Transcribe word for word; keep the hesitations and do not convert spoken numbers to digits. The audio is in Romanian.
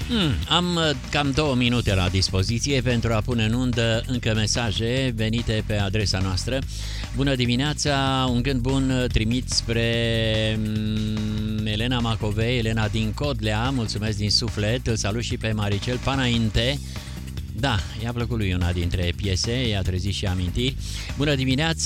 Hmm, am cam două minute la dispoziție pentru a pune în undă încă mesaje venite pe adresa noastră. Bună dimineața, un gând bun trimit spre Elena Macovei, Elena din Codlea, mulțumesc din suflet, îl salut și pe Maricel Panainte. Da, i-a plăcut lui una dintre piese, i-a trezit și amintiri. Bună dimineața!